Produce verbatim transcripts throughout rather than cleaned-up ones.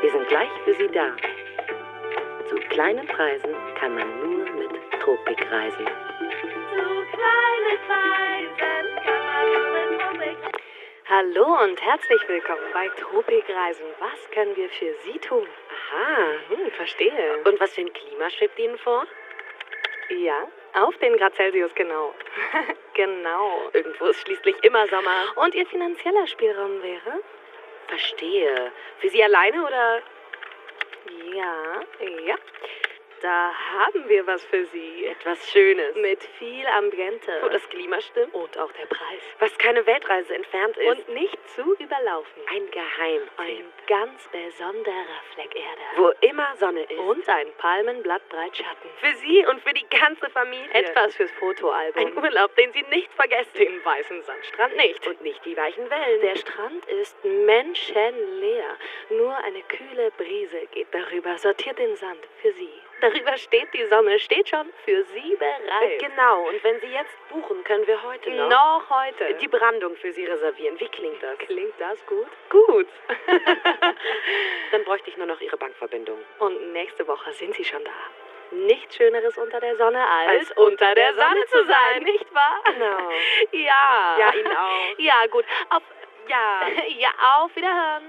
Wir sind gleich für Sie da. Zu kleinen Preisen kann man nur mit Tropik reisen. Zu kleinen Preisen kann man nur mit Tropik reisen. Hallo und herzlich willkommen bei Tropikreisen. Was können wir für Sie tun? Aha, hm, verstehe. Und was für ein Klima schwebt Ihnen vor? Ja, auf den Grad Celsius genau. Genau. Irgendwo ist schließlich immer Sommer. Und Ihr finanzieller Spielraum wäre? Verstehe. Für Sie alleine oder? Ja, ja. Da haben wir was für Sie. Etwas Schönes. Mit viel Ambiente. Wo das Klima stimmt. Und auch der Preis. Was keine Weltreise entfernt ist. Und nicht zu überlaufen. Ein Geheimtipp. Ein ganz besonderer Fleck Erde. Wo immer Sonne ist. Und ein Palmenblatt breit Schatten. Für Sie und für die ganze Familie. Etwas fürs Fotoalbum. Ein Urlaub, den Sie nicht vergessen. Den weißen Sandstrand nicht. Und nicht die weichen Wellen. Der Strand ist menschenleer. Nur eine kühle Brise geht darüber, sortiert den Sand für Sie. Darüber steht die Sonne, steht schon für Sie bereit. Genau, und wenn Sie jetzt buchen, können wir heute noch... Noch heute. Die Brandung für Sie reservieren. Wie klingt das? Klingt das gut? Gut. Dann bräuchte ich nur noch Ihre Bankverbindung. Und nächste Woche sind Sie schon da. Nichts Schöneres unter der Sonne als, als unter der Sonne zu sein, nicht wahr? Genau. Ja. Ja, Ihnen auch. Ja, gut. Auf... Ja. Ja, auf Wiederhören.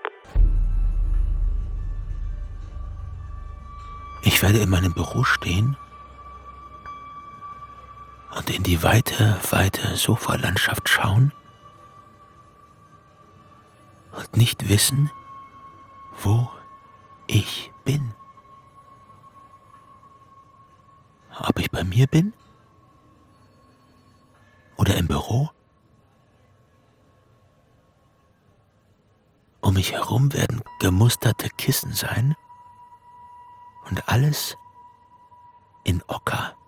Ich werde in meinem Büro stehen und in die weite, weite Sofalandschaft schauen und nicht wissen, wo ich bin. Ob ich bei mir bin oder im Büro. Um mich herum werden gemusterte Kissen sein. Und alles in Ocker.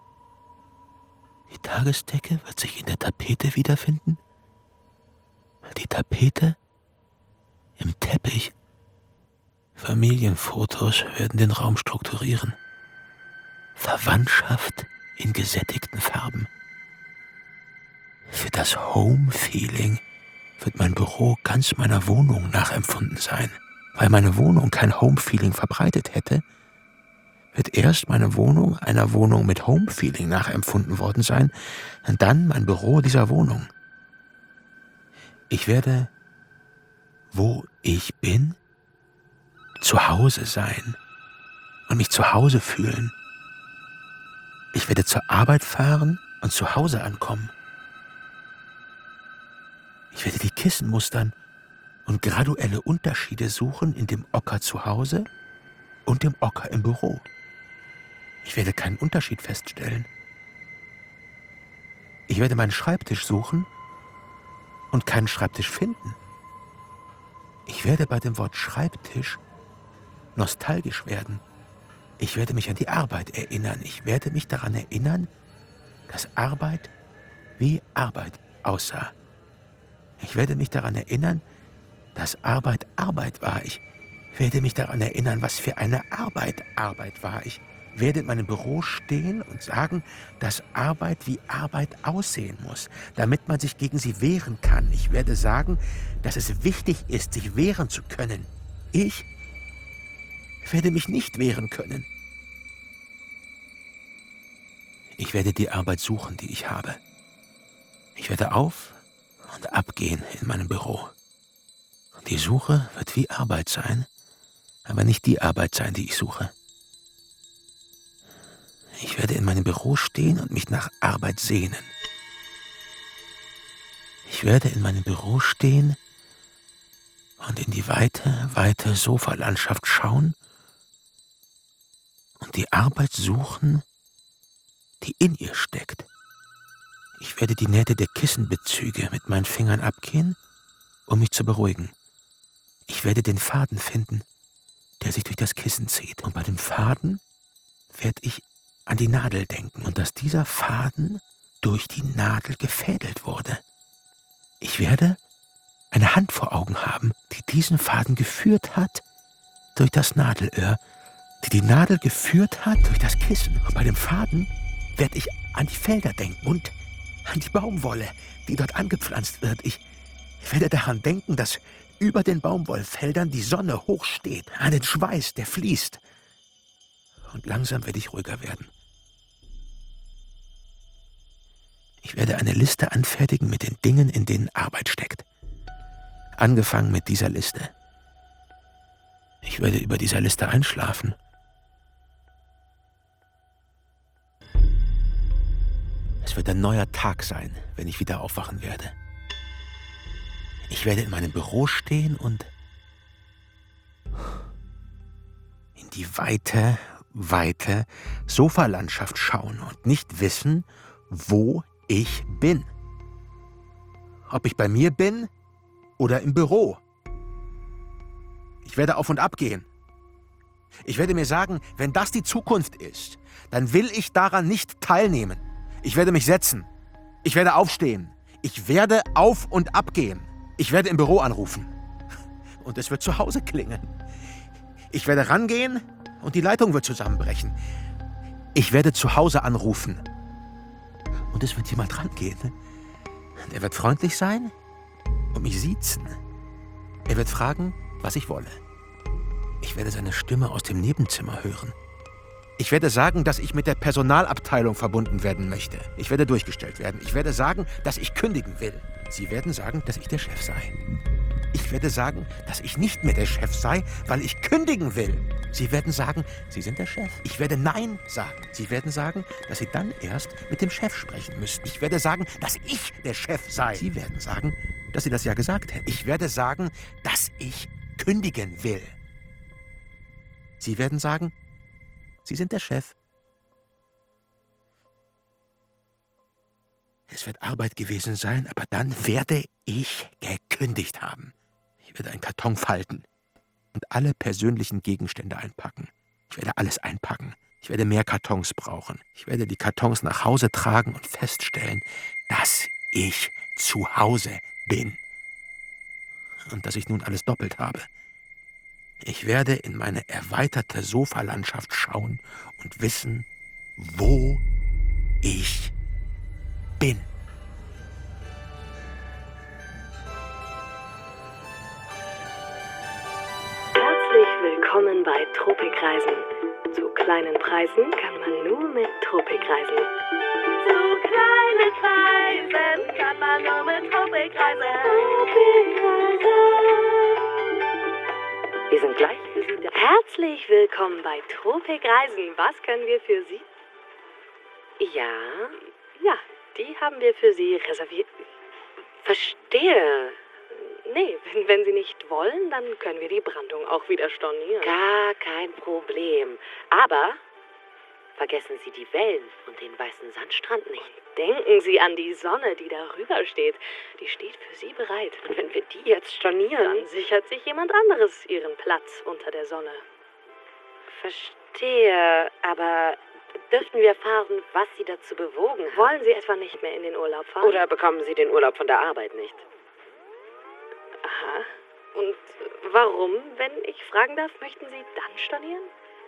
Die Tagesdecke wird sich in der Tapete wiederfinden. Die Tapete im Teppich. Familienfotos werden den Raum strukturieren. Verwandtschaft in gesättigten Farben. Für das Home-Feeling wird mein Büro ganz meiner Wohnung nachempfunden sein. Weil meine Wohnung kein Home-Feeling verbreitet hätte, wird erst meine Wohnung einer Wohnung mit Home-Feeling nachempfunden worden sein und dann mein Büro dieser Wohnung. Ich werde, wo ich bin, zu Hause sein und mich zu Hause fühlen. Ich werde zur Arbeit fahren und zu Hause ankommen. Ich werde die Kissen mustern und graduelle Unterschiede suchen in dem Ocker zu Hause und dem Ocker im Büro. Ich werde keinen Unterschied feststellen. Ich werde meinen Schreibtisch suchen und keinen Schreibtisch finden. Ich werde bei dem Wort Schreibtisch nostalgisch werden. Ich werde mich an die Arbeit erinnern. Ich werde mich daran erinnern, dass Arbeit wie Arbeit aussah. Ich werde mich daran erinnern, dass Arbeit Arbeit war. Ich werde mich daran erinnern, was für eine Arbeit Arbeit war. Ich werde in meinem Büro stehen und sagen, dass Arbeit wie Arbeit aussehen muss, damit man sich gegen sie wehren kann. Ich werde sagen, dass es wichtig ist, sich wehren zu können. Ich werde mich nicht wehren können. Ich werde die Arbeit suchen, die ich habe. Ich werde auf und abgehen in meinem Büro. Die Suche wird wie Arbeit sein, aber nicht die Arbeit sein, die ich suche. Ich werde in meinem Büro stehen und mich nach Arbeit sehnen. Ich werde in meinem Büro stehen und in die weite, weite Sofalandschaft schauen und die Arbeit suchen, die in ihr steckt. Ich werde die Nähte der Kissenbezüge mit meinen Fingern abgehen, um mich zu beruhigen. Ich werde den Faden finden, der sich durch das Kissen zieht. Und bei dem Faden werde ich an die Nadel denken und dass dieser Faden durch die Nadel gefädelt wurde. Ich werde eine Hand vor Augen haben, die diesen Faden geführt hat durch das Nadelöhr, die die Nadel geführt hat durch das Kissen. Und bei dem Faden werde ich an die Felder denken und an die Baumwolle, die dort angepflanzt wird. Ich Ich werde daran denken, dass über den Baumwollfeldern die Sonne hoch steht, an den Schweiß, der fließt. Und langsam werde ich ruhiger werden. Ich werde eine Liste anfertigen mit den Dingen, in denen Arbeit steckt. Angefangen mit dieser Liste. Ich werde über dieser Liste einschlafen. Es wird ein neuer Tag sein, wenn ich wieder aufwachen werde. Ich werde in meinem Büro stehen und in die weite, weite Sofalandschaft schauen und nicht wissen, wo ich bin. Ob ich bei mir bin oder im Büro. Ich werde auf und ab gehen. Ich werde mir sagen, wenn das die Zukunft ist, dann will ich daran nicht teilnehmen. Ich werde mich setzen. Ich werde aufstehen. Ich werde auf und ab gehen. Ich werde im Büro anrufen. Und es wird zu Hause klingen. Ich werde rangehen und die Leitung wird zusammenbrechen. Ich werde zu Hause anrufen. Und es wird jemand rangehen. Er wird freundlich sein und mich siezen. Er wird fragen, was ich wolle. Ich werde seine Stimme aus dem Nebenzimmer hören. Ich werde sagen, dass ich mit der Personalabteilung verbunden werden möchte. Ich werde durchgestellt werden. Ich werde sagen, dass ich kündigen will. Sie werden sagen, dass ich der Chef sei. Ich werde sagen, dass ich nicht mehr der Chef sei, weil ich kündigen will. Sie werden sagen, Sie sind der Chef. Ich werde Nein sagen. Sie werden sagen, dass Sie dann erst mit dem Chef sprechen müssten. Ich werde sagen, dass ich der Chef sei. Sie werden sagen, dass Sie das ja gesagt hätten. Ich werde sagen, dass ich kündigen will. Sie werden sagen, Sie sind der Chef. Es wird Arbeit gewesen sein, aber dann werde ich gekündigt haben. Ich werde einen Karton falten und alle persönlichen Gegenstände einpacken. Ich werde alles einpacken. Ich werde mehr Kartons brauchen. Ich werde die Kartons nach Hause tragen und feststellen, dass ich zu Hause bin. Und dass ich nun alles doppelt habe. Ich werde in meine erweiterte Sofalandschaft schauen und wissen, wo ich bin. Herzlich willkommen bei Tropikreisen. Zu kleinen Preisen kann man nur mit Tropikreisen. Zu kleinen Kreisen kann man nur mit Tropikreisen. Wir sind gleich für Sie da. Herzlich willkommen bei Tropikreisen. Was können wir für Sie? Ja, Ja, die haben wir für Sie reserviert. verstehe. Nee, wenn, wenn Sie nicht wollen, dann können wir die Brandung auch wieder stornieren. Gar kein Problem. Aber vergessen Sie die Wellen und den weißen Sandstrand nicht. Denken Sie an die Sonne, die darüber steht. Die steht für Sie bereit. Und wenn wir die jetzt stornieren, Dann sichert sich jemand anderes Ihren Platz unter der Sonne. verstehe. Aber dürften wir erfahren, was Sie dazu bewogen haben? Wollen Sie etwa nicht mehr in den Urlaub fahren? Oder bekommen Sie den Urlaub von der Arbeit nicht? Aha. Und warum, wenn ich fragen darf, möchten Sie dann stornieren?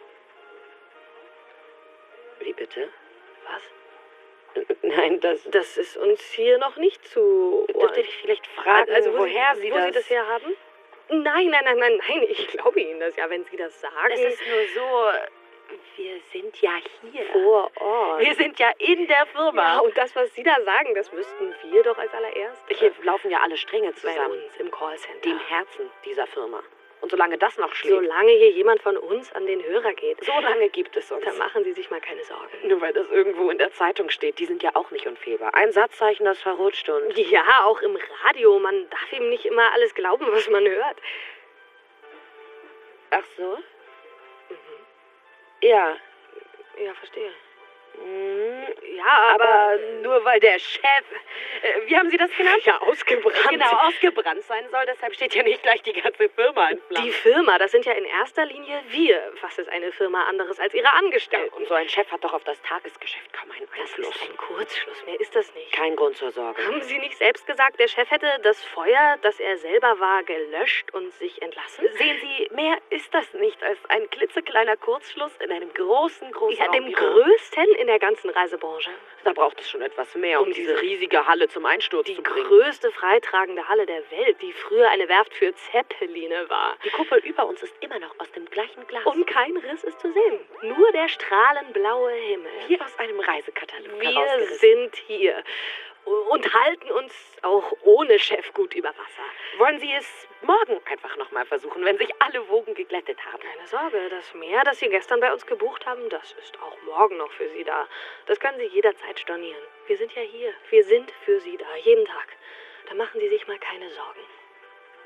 Wie bitte? Was? Nein, das... Das ist uns hier noch nicht zu... Dürfte ich vielleicht fragen, also, wo woher Sie, Sie wo das... Sie das her haben? Nein, nein, nein, nein, nein. Ich glaube Ihnen das ja, wenn Sie das sagen. Es ist nur so... Wir sind ja hier. vor Ort. Wir sind ja in der Firma. Ja, und das, was Sie da sagen, das müssten wir doch als allererstes. Hier laufen ja alle Stränge bei zusammen. uns im Callcenter. Dem Herzen dieser Firma. Und solange das noch schlägt, Solange hier jemand von uns an den Hörer geht, so lange gibt es uns. dann machen Sie sich mal keine Sorgen. Nur weil das irgendwo in der Zeitung steht, die sind ja auch nicht unfehlbar. Ein Satzzeichen, das verrutscht und... Ja, auch im Radio. Man darf ihm nicht immer alles glauben, was man hört. Ach so? Mhm. Ja. Ja, verstehe. Mhm. Ja, Aber aber... nur weil der Chef... Äh, wie haben Sie das genannt? Ja, ausgebrannt. Genau, ausgebrannt sein soll. Deshalb steht ja nicht gleich die ganze Firma in Flammen. Die Firma, das sind ja in erster Linie wir. Was ist eine Firma anderes als ihre Angestellten? Und so ein Chef hat doch auf das Tagesgeschäft kaum einen Das Einfluss. ist ein Kurzschluss, mehr ist das nicht. Kein Grund zur Sorge. Haben Sie nicht selbst gesagt, der Chef hätte das Feuer, das er selber war, gelöscht und sich entlassen? Sehen Sie, mehr ist das nicht als ein klitzekleiner Kurzschluss in einem großen, großen Ja, dem Büro. größten in der ganzen Reisebranche. Da braucht es schon etwas mehr, um, Um diese diese- riesige Halle zum Einsturz Die zu bringen. größte freitragende Halle der Welt, die früher eine Werft für Zeppeline war. Die Kuppel über uns ist immer noch aus dem gleichen Glas. Und kein Riss ist zu sehen. Nur der strahlenblaue Himmel. wie aus einem Reisekatalog Wir herausgerissen. sind hier und halten uns auch ohne Chef gut über Wasser. Wollen Sie es morgen einfach nochmal versuchen, wenn sich alle Wogen geglättet haben? Keine Sorge, das Meer, das Sie gestern bei uns gebucht haben, das ist auch morgen noch für Sie da. Das können Sie jederzeit stornieren. Wir sind ja hier. Wir sind für Sie da, jeden Tag. Da machen Sie sich mal keine Sorgen.